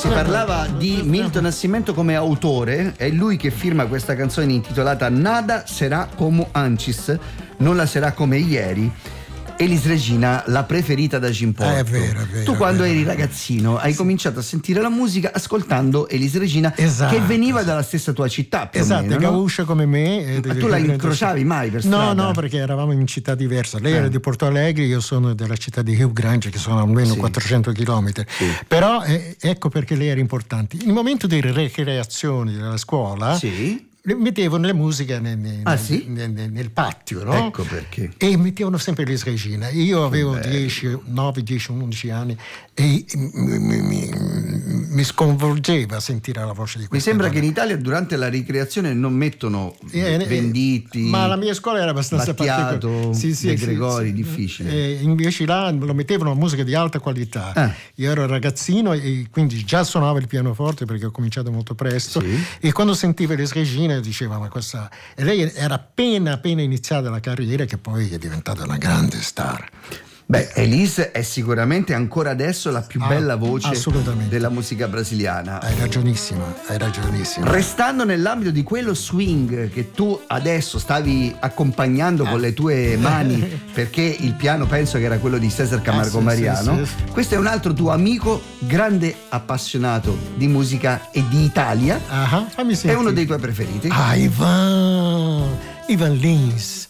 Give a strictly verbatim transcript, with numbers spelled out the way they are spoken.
si parlava di Milton Nascimento come autore. È lui che firma questa canzone intitolata Nada será como antes, non la sarà come ieri. Elis Regina, la preferita da Jim Porto. Eh, è vero, è vero, tu quando è vero, eri ragazzino hai sì. cominciato a sentire la musica ascoltando Elis Regina, esatto, che veniva dalla stessa tua città più esatto, o meno, Gauscia no? come me. Ma tu la incrociavi mai per strada? No, no, perché eravamo in città diverse. Lei eh. era di Porto Alegre, io sono della città di Rio Grande, che sono almeno sì. quattrocento chilometri. Sì. Però eh, ecco perché lei era importante. Il momento di ricreazione della scuola, sì. mettevano le musiche nel, nel, ah, sì? nel, nel, nel patio, no? Ecco perché. E mettevano sempre Elis Regina. Io avevo dieci, nove, dieci, undici anni e mi, mi, mi, mi sconvolgeva sentire la voce di questa. Mi sembra donna. Che in Italia durante la ricreazione non mettono eh, Venditti, ma la mia scuola era abbastanza Battiato, sì, sì, De sì, Gregori, sì. difficile. E invece là lo mettevano musica di alta qualità. Ah. Io ero ragazzino e quindi già suonavo il pianoforte perché ho cominciato molto presto, sì. e quando sentivo Elis Regina diceva ma questa, e lei era appena appena iniziata la carriera, che poi è diventata una grande star. Beh, Elis è sicuramente ancora adesso la più ah, bella voce della musica brasiliana. Hai ragionissima, hai ragionissima. Restando nell'ambito di quello swing che tu adesso stavi accompagnando ah. con le tue mani, perché il piano penso che era quello di Cesar Camargo ah, sì, Mariano, sì, sì. questo è un altro tuo amico, grande appassionato di musica e di Italia, ah, è uno dei tuoi preferiti. Ah, Ivan, Ivan Lins.